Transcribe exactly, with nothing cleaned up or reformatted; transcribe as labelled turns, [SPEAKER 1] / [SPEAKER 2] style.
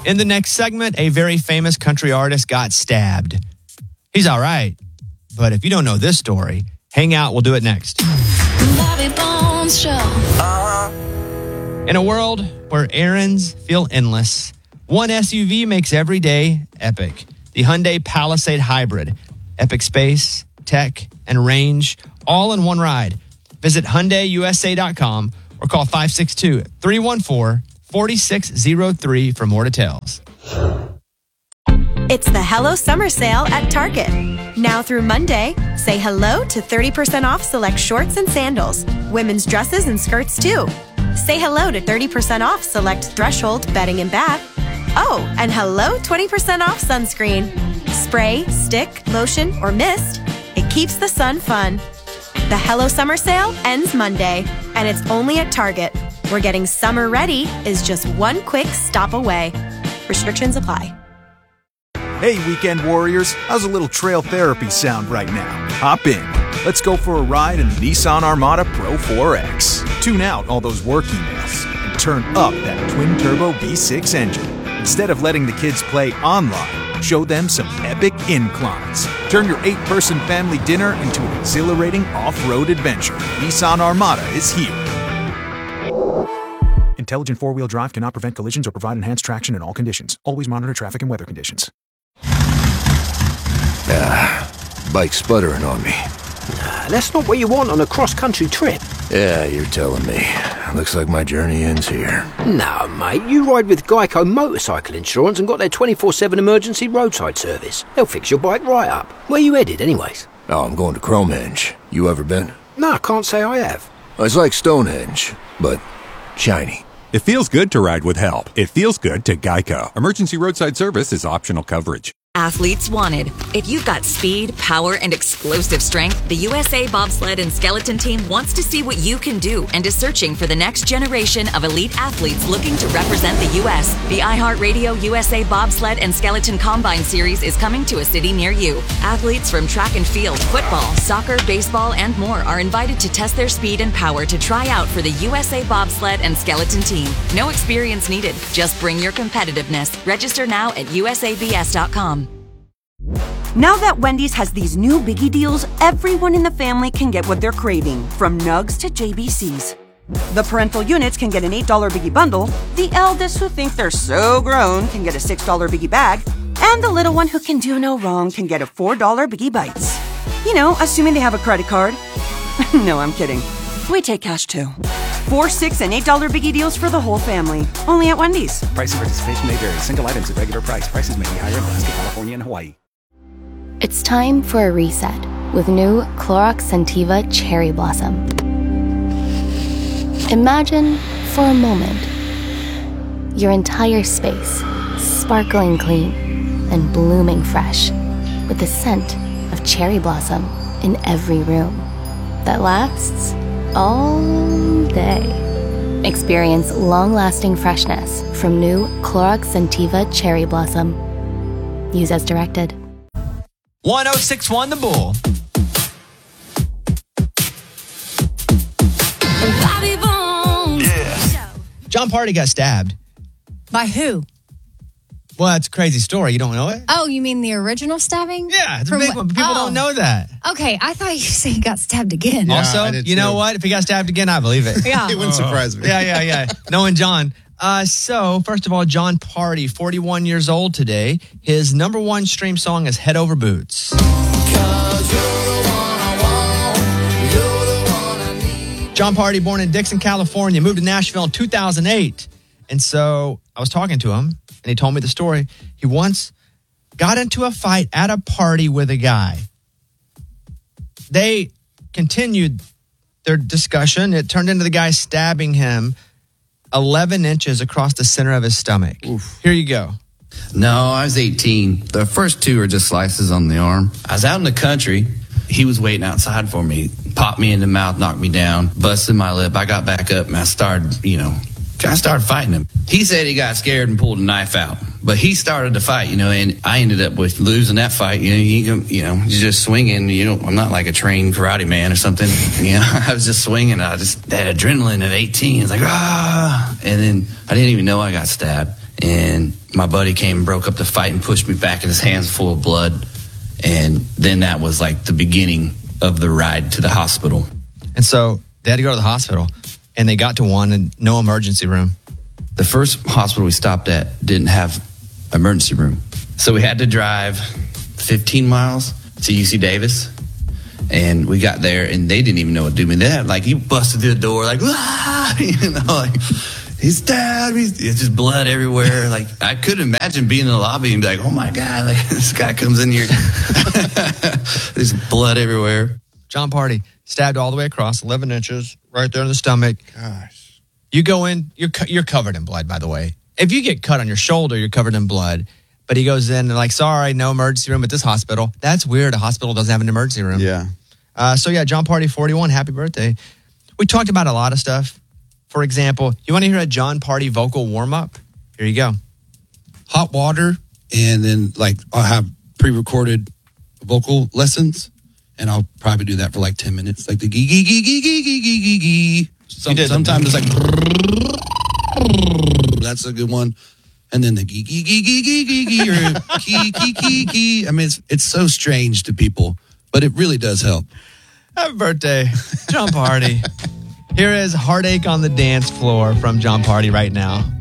[SPEAKER 1] In the next segment, a very famous country artist got stabbed. He's all right, but if you don't know this story, hang out. We'll do it next.
[SPEAKER 2] Bobby Bones Show. Uh-huh.
[SPEAKER 1] In a world where errands feel endless, one S U V makes every day epic. The Hyundai Palisade Hybrid. Epic space, tech, and range, all in one ride. Visit Hyundai U S A dot com or call five six two, three one four, four six zero three for more details.
[SPEAKER 3] It's the Hello Summer Sale at Target. Now through Monday, say hello to thirty percent off select shorts and sandals, women's dresses and skirts too. Say hello to thirty percent off select Threshold bedding and bath. Oh, and hello twenty percent off sunscreen. Spray, stick, lotion, or mist, it keeps the sun fun. The Hello Summer Sale ends Monday, and it's only at Target, where getting summer ready is just one quick stop away. Restrictions apply.
[SPEAKER 4] Hey, weekend warriors, how's a little trail therapy sound right now? Hop in. Let's go for a ride in the Nissan Armada Pro four X. Tune out all those work emails and turn up that twin-turbo V six engine. Instead of letting the kids play online, show them some epic inclines. Turn your eight-person family dinner into an exhilarating off-road adventure. Nissan Armada is here. Intelligent four-wheel drive cannot prevent collisions or provide enhanced traction in all conditions. Always monitor traffic and weather conditions.
[SPEAKER 5] Ah, bike's sputtering on me.
[SPEAKER 6] Nah, that's not what you want on a cross-country trip.
[SPEAKER 5] Yeah, you're telling me. Looks like my journey ends here.
[SPEAKER 6] No, mate, you ride with Geico Motorcycle Insurance and got their twenty-four seven emergency roadside service. They'll fix your bike right up. Where you headed, anyways?
[SPEAKER 5] Oh, I'm going to Cromehenge. You ever been?
[SPEAKER 6] No, I can't say I have.
[SPEAKER 5] It's like Stonehenge, but shiny.
[SPEAKER 7] It feels good to ride with help. It feels good to Geico. Emergency roadside service is optional coverage.
[SPEAKER 8] Athletes wanted. If you've got speed, power, and explosive strength, the U S A Bobsled and Skeleton Team wants to see what you can do and is searching for the next generation of elite athletes looking to represent the U S The iHeartRadio U S A Bobsled and Skeleton Combine Series is coming to a city near you. Athletes from track and field, football, soccer, baseball, and more are invited to test their speed and power to try out for the U S A Bobsled and Skeleton Team. No experience needed. Just bring your competitiveness. Register now at U S A B S dot com.
[SPEAKER 9] Now that Wendy's has these new biggie deals, everyone in the family can get what they're craving, from nugs to J B Cs. The parental units can get an eight dollar biggie bundle, the eldest who think they're so grown can get a six dollar biggie bag, and the little one who can do no wrong can get a four dollar biggie bites. You know, assuming they have a credit card. No, I'm kidding. We take cash too. Four, six, and eight dollar biggie deals for the whole family. Only at Wendy's.
[SPEAKER 10] Price and participation may vary. Single items at regular price. Prices may be higher in Alaska, California, and Hawaii.
[SPEAKER 11] It's time for a reset with new Clorox Scentiva Cherry Blossom. Imagine, for a moment, your entire space sparkling clean and blooming fresh with the scent of cherry blossom in every room that lasts all day. Experience long-lasting freshness from new Clorox Scentiva Cherry Blossom. Use as directed.
[SPEAKER 1] one oh six point one The Bull.
[SPEAKER 2] Bobby Bones.
[SPEAKER 1] Yeah. John Party got stabbed.
[SPEAKER 12] By who?
[SPEAKER 1] Well, that's a crazy story. You don't know it?
[SPEAKER 12] Oh, you mean the original stabbing?
[SPEAKER 1] Yeah, it's a
[SPEAKER 12] From
[SPEAKER 1] big
[SPEAKER 12] what-
[SPEAKER 1] one. People
[SPEAKER 12] oh.
[SPEAKER 1] don't know that.
[SPEAKER 12] Okay, I thought you said he got stabbed again.
[SPEAKER 1] also, you know what? If he got stabbed again, I believe it.
[SPEAKER 12] Yeah.
[SPEAKER 13] It wouldn't surprise me.
[SPEAKER 1] Yeah, yeah, yeah. Knowing John. Uh, so, first of all, John Party, forty-one years old today. His number one stream song is Head Over Boots. John Party, born in Dixon, California, moved to Nashville in two thousand eight. And so I was talking to him, and he told me the story. He once got into a fight at a party with a guy. They continued their discussion. It turned into the guy stabbing him eleven inches across the center of his stomach. Oof. Here you go.
[SPEAKER 14] No, I was eighteen. The first two were just slices on the arm. I was out in the country. He was waiting outside for me. Popped me in the mouth, knocked me down, busted my lip. I got back up and I started, you know, I started fighting him. He said he got scared and pulled a knife out. But he started to fight, you know, and I ended up with losing that fight. You know, you, you know, you're just swinging. You know, I'm not like a trained karate man or something. You know, I was just swinging. I just, that adrenaline at eighteen, it's like, ah. And then I didn't even know I got stabbed. And my buddy came and broke up the fight and pushed me back, and his hands full of blood. And then that was like the beginning of the ride to the hospital.
[SPEAKER 1] And so they had to go to the hospital, and they got to one and no emergency room.
[SPEAKER 14] The first hospital we stopped at didn't have emergency room. So we had to drive fifteen miles to U C Davis. And we got there, and they didn't even know what to do. I mean, they had, like, he busted through the door, like, ah! You know, like, he's stabbed. He's, it's just blood everywhere. Like, I couldn't imagine being in the lobby and be like, oh, my God, like, this guy comes in here. There's blood everywhere.
[SPEAKER 1] John Party, stabbed all the way across, eleven inches, right there in the stomach. Gosh. You go in, you're, co- you're covered in blood, by the way. If you get cut on your shoulder, you're covered in blood. But he goes in and like, sorry, no emergency room at this hospital. That's weird. A hospital doesn't have an emergency room.
[SPEAKER 13] Yeah.
[SPEAKER 1] Uh, so yeah, John Party forty-one, happy birthday. We talked about a lot of stuff. For example, you want to hear a John Party vocal warm-up? Here you go.
[SPEAKER 15] Hot water, and then like I'll have pre-recorded vocal lessons, and I'll probably do that for like ten minutes. Like the gee gee gee gee gee gee gee gee gee. Some, sometimes it's like that's a good one. And then the gee gee gee gee gee gee gee or key key key key. I mean, it's it's so strange to people, but it really does help.
[SPEAKER 1] Happy birthday, John Party. Here is Heartache on the Dance Floor from John Party right now.